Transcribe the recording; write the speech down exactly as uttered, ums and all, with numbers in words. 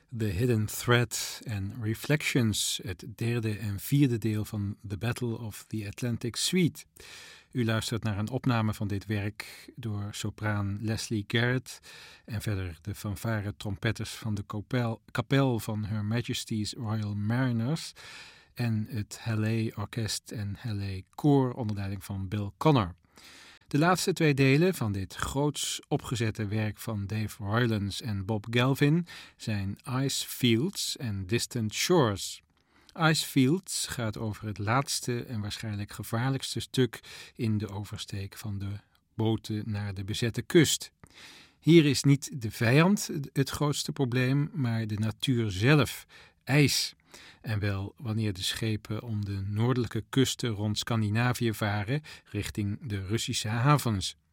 The Hidden Thread en Reflections, het derde en vierde deel van The Battle of the Atlantic Suite. U luistert naar een opname van dit werk door sopraan Leslie Garrett en verder de fanfare trompetters van de kapel, kapel van Her Majesty's Royal Mariners en het Hallé Orkest en Hallé Koor onder leiding van Bill Connor. De laatste twee delen van dit groots opgezette werk van Dave Roylance en Bob Galvin zijn Ice Fields en Distant Shores. Ice Fields gaat over het laatste en waarschijnlijk gevaarlijkste stuk in de oversteek van de boten naar de bezette kust. Hier is niet de vijand het grootste probleem, maar de natuur zelf, ijs. En wel wanneer de schepen om de noordelijke kusten rond Scandinavië varen richting de Russische havens.